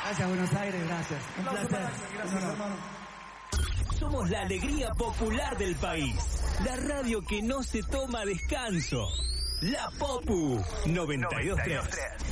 Gracias, Buenos Aires, gracias. Un placer. Gracias, hermano. Somos la alegría popular del país. La radio que no se toma descanso. La Popu 92.3.